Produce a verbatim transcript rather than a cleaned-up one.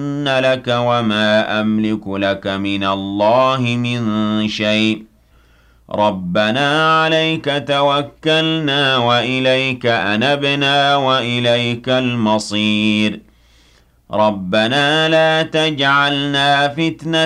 لك وما أملك لك من الله من شيء ربنا عليك توكلنا وإليك أنبنا وإليك المصير ربنا لا تجعلنا فتنة